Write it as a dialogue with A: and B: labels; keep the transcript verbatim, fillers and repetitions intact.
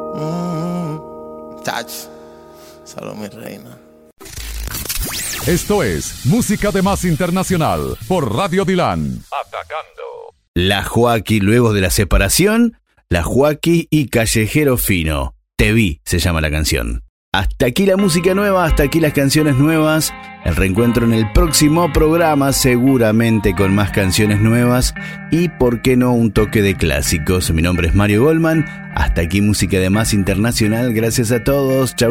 A: Mm, touch. Solo mi reina.
B: Esto es Música de Más Internacional por Radio Dilan.
C: Atacando. La Joaquí luego de la separación, La Joaquí y Callejero Fino. Te vi, se llama la canción. Hasta aquí la música nueva, hasta aquí las canciones nuevas. El reencuentro en el próximo programa, seguramente con más canciones nuevas y, por qué no, un toque de clásicos. Mi nombre es Mario Goldman. Hasta aquí Música de Más Internacional. Gracias a todos. Chau.